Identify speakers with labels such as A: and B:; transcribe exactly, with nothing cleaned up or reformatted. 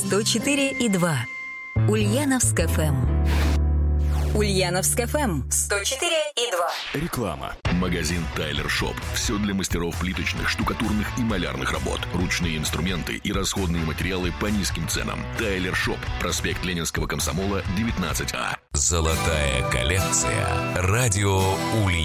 A: сто четыре и два. Ульяновск эф эм. Ульяновск эф эм сто четыре и два.
B: Реклама. Магазин Тайлер Шоп. Все для мастеров плиточных, штукатурных и малярных работ. Ручные инструменты и расходные материалы по низким ценам. Тайлер Шоп. Проспект Ленинского комсомола, девятнадцать А.
C: Золотая коллекция. Радио Ульяновск.